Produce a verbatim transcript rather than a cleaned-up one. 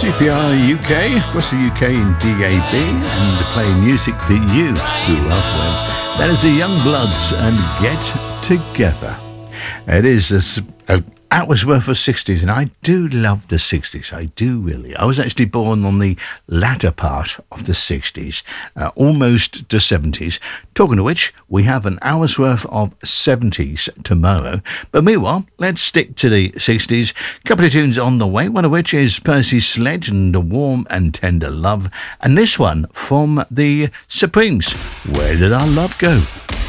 C P R U K, across the U K in D A B, and playing music that you grew up with. That is the Youngbloods and Get Together. It is a, a hour's worth of sixties, and I do love the sixties. I do really. I was actually born on the latter part of the sixties, uh, almost the seventies. Talking of which, we have an hour's worth of seventies tomorrow. But meanwhile, let's stick to the sixties. A couple of tunes on the way, one of which is Percy Sledge and The Warm and Tender Love, and this one from the Supremes, Where Did Our Love Go?